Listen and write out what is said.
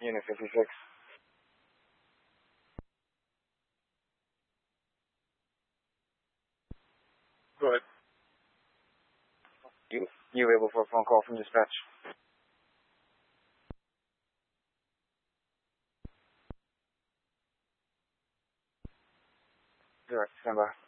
Unit 56. Go ahead. You able for a phone call from dispatch? Direct, stand by.